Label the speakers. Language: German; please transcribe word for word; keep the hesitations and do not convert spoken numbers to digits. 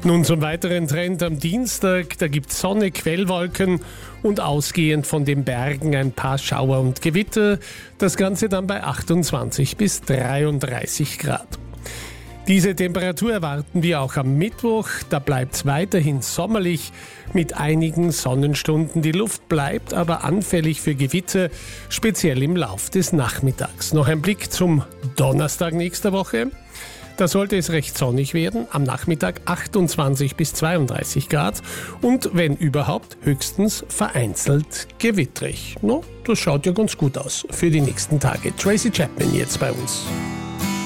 Speaker 1: Nun zum weiteren Trend am Dienstag. Da gibt es Sonne, Quellwolken und ausgehend von den Bergen ein paar Schauer und Gewitter. Das Ganze dann bei achtundzwanzig bis dreiunddreißig Grad. Diese Temperatur erwarten wir auch am Mittwoch. Da bleibt es weiterhin sommerlich mit einigen Sonnenstunden. Die Luft bleibt aber anfällig für Gewitter, speziell im Lauf des Nachmittags. Noch ein Blick zum Donnerstag nächster Woche. Da sollte es recht sonnig werden, am Nachmittag achtundzwanzig bis zweiunddreißig Grad und wenn überhaupt höchstens vereinzelt gewittrig. No, das schaut ja ganz gut aus für die nächsten Tage. Tracy Chapman jetzt bei uns.